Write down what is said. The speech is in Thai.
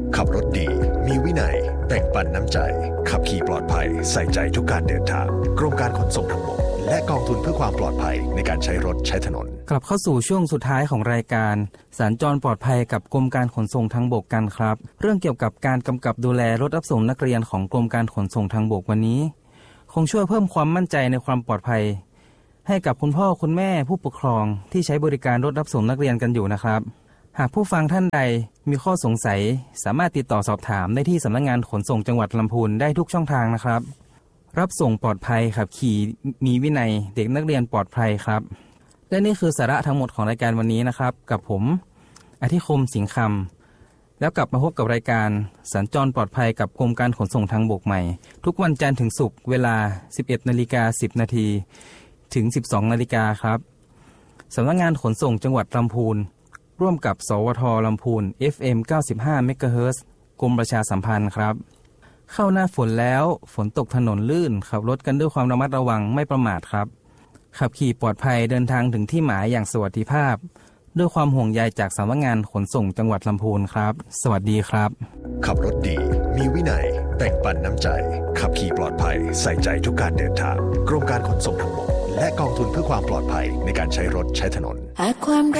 ขับรถดีมีวินัยแบ่งปันน้ำใจขับขี่ปลอดภัยใส่ใจทุกการเดินทางกรมการขนส่งทางบกและกองทุนเพื่อความปลอดภัยในการใช้รถใช้ถนนกลับเข้าสู่ช่วงสุดท้ายของรายการสัญจรปลอดภัยกับกรมการขนส่งทางบกกันครับเรื่องเกี่ยวกับการกำกับดูแลรถรับส่งนักเรียนของกรมการขนส่งทางบกวันนี้คงช่วยเพิ่มความมั่นใจในความปลอดภัยให้กับคุณพ่อคุณแม่ผู้ปกครองที่ใช้บริการรถรับส่งนักเรียนกันอยู่นะครับหากผู้ฟังท่านใดมีข้อสงสัยสามารถติดต่อสอบถามได้ที่สำนักงานขนส่งจังหวัดลำพูนได้ทุกช่องทางนะครับรับส่งปลอดภัยขับขี่มีวินัยเด็กนักเรียนปลอดภัยครับและนี่คือสาระทั้งหมดของรายการวันนี้นะครับกับผมอธิคมสิงห์คำแล้วกลับมาพบกับรายการสัญจรปลอดภัยกับกรมการขนส่งทางบกใหม่ทุกวันจันทร์ถึงศุกร์เวลา 11:10 น.ถึง 12:00 น.ครับสำนักงานขนส่งจังหวัดลำพูนร่วมกับสวท.ลำพูน FM 95 เมกะเฮิรตซ์กรมประชาสัมพันธ์ครับเข้าหน้าฝนแล้วฝนตกถนนลื่นขับรถกันด้วยความระมัดระวังไม่ประมาทครับขับขี่ปลอดภัยเดินทางถึงที่หมายอย่างสวัสดิภาพด้วยความห่วงใยจากสำนักงานขนส่งจังหวัดลำพูนครับสวัสดีครับขับรถดีมีวินัยแบ่งปันน้ำใจขับขี่ปลอดภัยใส่ใจทุกการเดินทางกรมการขนส่งทางบกและกองทุนเพื่อความปลอดภัยในการใช้รถใช้ถนน